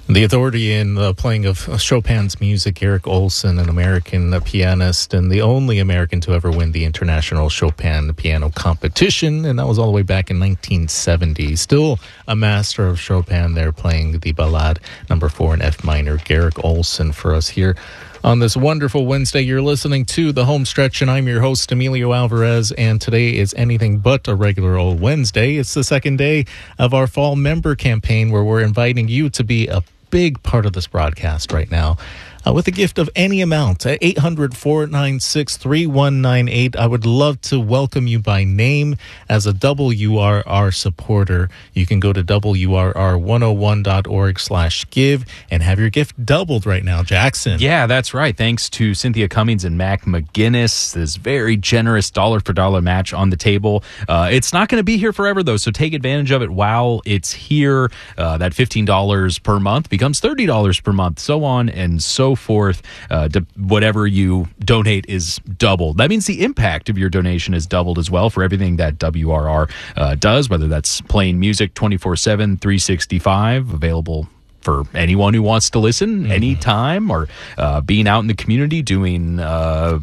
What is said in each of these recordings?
The authority in the playing of Chopin's music, Eric Olson, an American pianist and the only American to ever win the International Chopin Piano Competition, and that was all the way back in 1970. Still a master of Chopin there, playing the Ballade number 4 in F minor. Eric Olson for us here on this wonderful Wednesday. You're listening to The Home Stretch, and I'm your host, Emilio Alvarez, and today is anything but a regular old Wednesday. It's the second day of our fall member campaign, where we're inviting you to be a big part of this broadcast right now with a gift of any amount at 800-496-3198. I would love to welcome you by name as a WRR supporter. You can go to WRR101.org/give and have your gift doubled right now, Jackson. Yeah, that's right. Thanks to Cynthia Cummings and Mac McGinnis, this very generous dollar-for-dollar match on the table. It's not going to be here forever, though, so take advantage of it while it's here. That $15 per month becomes $30 per month, so on and so forth. Whatever you donate is doubled. That means the impact of your donation is doubled as well for everything that WRR does, whether that's playing music 24/7, 365, available for anyone who wants to listen anytime, or being out in the community doing, all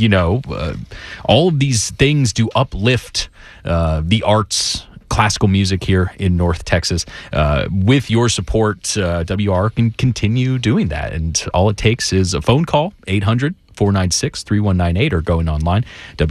of these things to uplift the arts, classical music here in North Texas. With your support, WR can continue doing that. And all it takes is a phone call, 800-496-3198, or going online,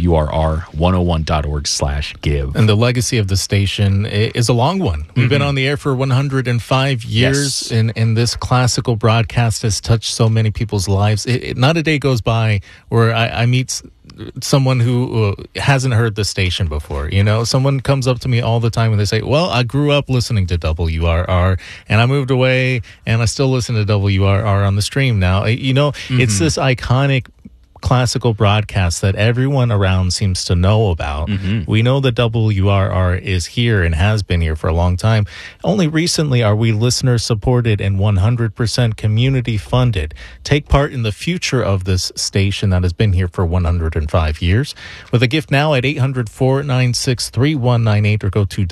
WRR101.org/give. And the legacy of the station is a long one. We've been on the air for 105 years, and this classical broadcast has touched so many people's lives. Not a day goes by where I meet someone who hasn't heard the station before. Someone comes up to me all the time and they say, well, I grew up listening to WRR and I moved away and I still listen to WRR on the stream now. It's this iconic classical broadcast that everyone around seems to know about. We know that WRR is here and has been here for a long time. Only recently are we listener supported and 100% community funded. Take part in the future of this station that has been here for 105 years with a gift now at 800-496-3198, or go to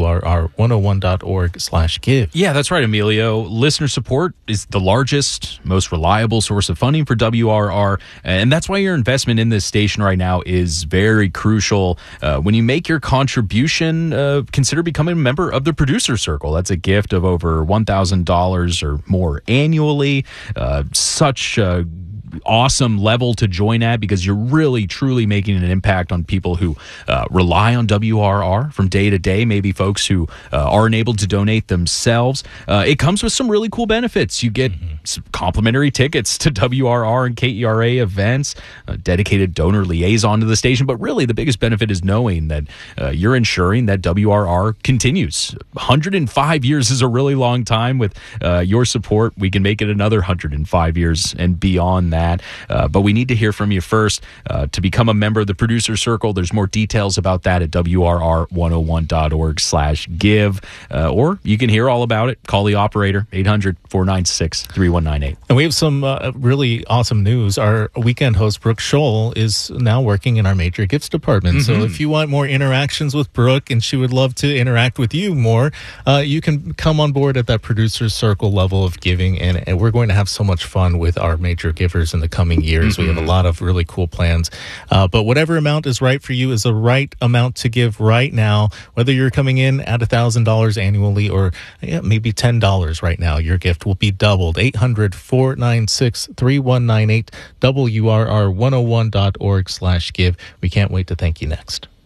WRR101.org/give. Yeah, that's right, Emilio. Listener support is the largest, most reliable source of funding for WRR, and that's why your investment in this station right now is very crucial. When you make your contribution, consider becoming a member of the Producer Circle. That's a gift of over $1,000 or more annually. Such a awesome level to join at, because you're really truly making an impact on people who rely on WRR from day to day, maybe folks who aren't able to donate themselves. It comes with some really cool benefits. You get some complimentary tickets to WRR and KERA events, a dedicated donor liaison to the station, but really the biggest benefit is knowing that you're ensuring that WRR continues. 105 years is a really long time. With your support, we can make it another 105 years and beyond that. But we need to hear from you first. To become a member of the Producer Circle, there's more details about that at WRR101.org/give. Or you can hear all about it. Call the operator, 800-496-3198. And we have some really awesome news. Our weekend host, Brooke Scholl, is now working in our major gifts department. So if you want more interactions with Brooke, and she would love to interact with you more, you can come on board at that Producer Circle level of giving. And we're going to have so much fun with our major givers in the coming years. We have a lot of really cool plans. But whatever amount is right for you is the right amount to give right now. Whether you're coming in at $1,000 annually or maybe $10 right now, your gift will be doubled. 800-496-3198, WRR101.org/give. We can't wait to thank you next.